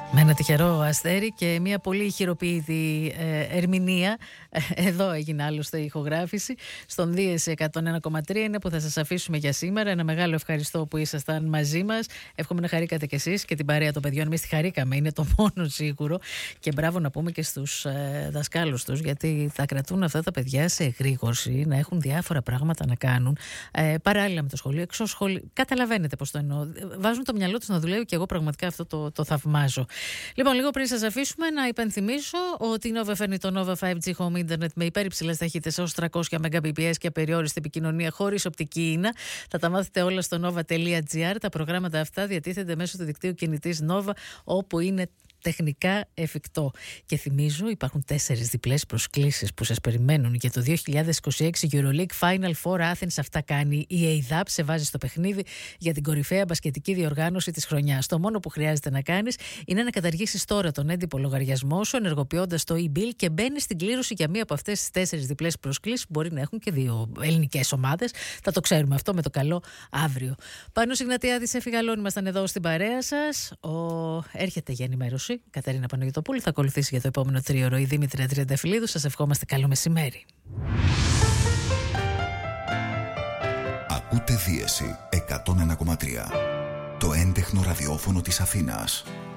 Με ένα τυχερό αστέρι και μια πολύ χειροποίητη ερμηνεία. Εδώ έγινε άλλωστε η ηχογράφηση. Στον Δίες 101,3 είναι που θα σας αφήσουμε για σήμερα. Ένα μεγάλο ευχαριστώ που ήσασταν μαζί μας. Εύχομαι να χαρήκατε κι εσείς και την παρέα των παιδιών. Εμείς τη χαρήκαμε, είναι το μόνο σίγουρο. Και μπράβο να πούμε και στους δασκάλους τους, γιατί θα κρατούν αυτά τα παιδιά σε εγρήγορση, να έχουν διάφορα πράγματα να κάνουν παράλληλα με το σχολείο, εξώς σχολείο. Καταλαβαίνετε πώς το εννοώ. Βάζουν το μυαλό τους να δουλεύει και εγώ πραγματικά αυτό το θαυμάζω. Λοιπόν, λίγο πριν σας αφήσουμε, να υπενθυμίσω ότι η Nova φέρνει το Nova 5G Home Internet με υπέρυψηλες ταχύτητες ως 300 Mbps και απεριόριστη επικοινωνία χωρίς οπτική ίνα. Θα τα μάθετε όλα στο nova.gr. Τα προγράμματα αυτά διατίθενται μέσω του δικτύου κινητής Nova, όπου είναι τεχνικά εφικτό. Και θυμίζω, υπάρχουν 4 διπλές προσκλήσεις που σας περιμένουν για το 2026 EuroLeague Final Four Athens. Αυτά κάνει η ΕΙΔΑΠ, σε βάζει στο παιχνίδι για την κορυφαία μπασκετική διοργάνωση της χρονιάς. Το μόνο που χρειάζεται να κάνεις είναι να καταργήσεις τώρα τον έντυπο λογαριασμό σου, ενεργοποιώντας το e-bill, και μπαίνεις στην κλήρωση για μία από αυτές τις 4 διπλές προσκλήσεις που μπορεί να έχουν και 2 ελληνικές ομάδες. Θα το ξέρουμε αυτό με το καλό αύριο. Πάνος Ιγνατιάδης, Εφηγαλών, ήμασταν εδώ στην παρέα σας. Έρχεται για ενημέρωση Κατερίνα Παναγιωτοπούλου, θα ακολουθήσει για το επόμενο τρίωρο η Δήμητρια Τριανταφυλλίδου. Σας ευχόμαστε καλό μεσημέρι. Ακούτε Δίεση 101,3, το έντεχνο ραδιόφωνο της Αθήνας.